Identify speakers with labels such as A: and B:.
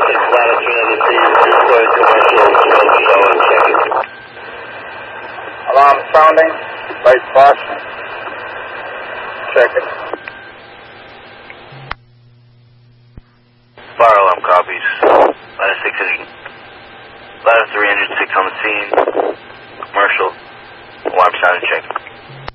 A: Alarm sounding. Base box. Check it.
B: Fire alarm copies. Ladder 6 injured. Ladder 3 injured, 6 on the scene. Commercial. Alarm sounding check.